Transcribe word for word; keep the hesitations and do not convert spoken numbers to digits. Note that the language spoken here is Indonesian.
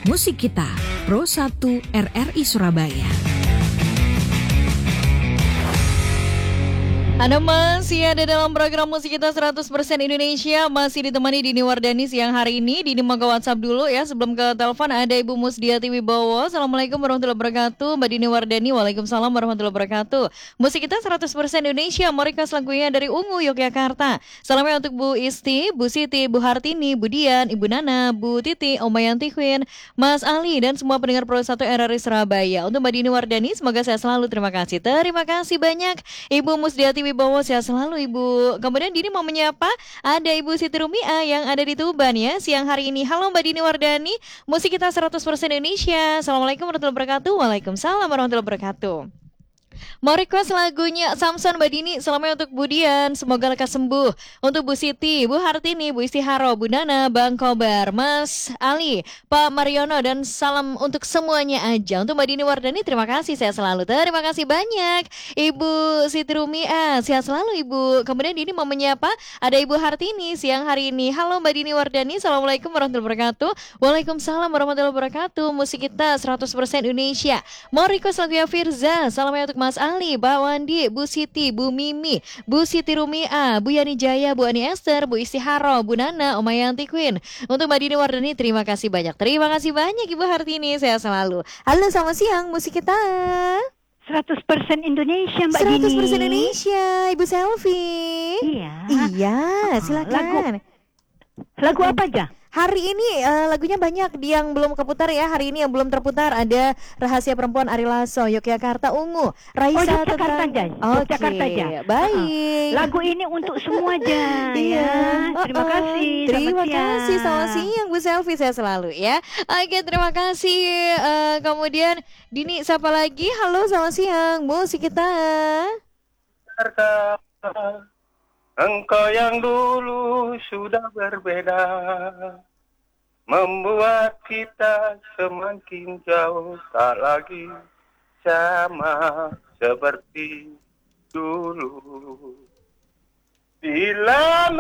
Musik Kita, Pro satu R R I Surabaya. Anda masih ada dalam program Musik Kita seratus persen Indonesia. Masih ditemani Dini Wardani siang hari ini. Dini mau ke WhatsApp dulu ya. Sebelum ke telepon ada Ibu Musdiati Wibowo. Assalamualaikum warahmatullahi wabarakatuh. Mbak Dini Wardani, waalaikumsalam warahmatullahi wabarakatuh. Musik Kita seratus persen Indonesia. Mau request lagunya dari Ungu, Yogyakarta. Salamnya untuk Bu Isti, Bu Siti, Bu Hartini, Bu Dian, Ibu Nana, Bu Titi, Oma Yanti Queen, Mas Ali, dan semua pendengar Pro satu R R I Surabaya. Untuk Mbak Dini Wardani, semoga sehat selalu. Terima kasih. Terima kasih banyak Ibu Musdiati Wibowo, sehat selalu Ibu. Kemudian Dini mau menyapa ada Ibu Siti Rumia yang ada di Tuban ya siang hari ini. Halo Mbak Dini Wardani, Musik Kita seratus persen Indonesia. Assalamualaikum warahmatullahi wabarakatuh. Waalaikumsalam warahmatullahi wabarakatuh. Mau request lagunya Samson Mbak Dini. Salamnya untuk Bu Dian, semoga lekas sembuh. Untuk Bu Siti, Bu Hartini, Bu Istiharo, Bu Nana, Bang Kobar, Mas Ali, Pak Mariono, dan salam untuk semuanya aja. Untuk Mbak Dini Wardani, terima kasih, sehat selalu. Terima kasih banyak Ibu Siti Rumia, sehat selalu Ibu. Kemudian Dini mau menyapa ada Ibu Hartini siang hari ini. Halo Mbak Dini Wardani, Assalamualaikum warahmatullahi wabarakatuh. Waalaikumsalam warahmatullahi wabarakatuh. Musik Kita seratus persen Indonesia. Mau request lagunya Firza. Salamnya untuk Mas Ali, Mbak Wandi, Bu Siti, Bu Mimi, Bu Siti Rumia, Bu Yani Jaya, Bu Ani Esther, Bu Istiharo, Bu Nana, Oma Yanti Queen. Untuk Mbak Dini Wardani, terima kasih banyak. Terima kasih banyak Ibu Hartini, sehat selalu. Halo, selamat siang Musik Kita seratus persen Indonesia Mbak Dini. seratus persen Indonesia, Ibu Selfie. Iya. Iya, silakan. Lagu, lagu apa aja? Hari ini uh, lagunya banyak yang belum keputar ya. Hari ini yang belum terputar ada Rahasia Perempuan Ari Lasso, Yogyakarta Ungu, Raisa. Oh, Yogyakarta aja. Oke, Yogyakarta aja. baik. Uh-uh. Lagu ini untuk semua aja. Iya. Ya. Terima Uh-uh. kasih. Terima Selamat kasih. siang. Selamat siang Bu Selfie, saya selalu ya. Oke, terima kasih. Uh, kemudian Dini, siapa lagi? Halo, selamat siang Musik Kita. Engkau yang dulu sudah berbeda, membuat kita semakin jauh, tak lagi sama seperti dulu. Bila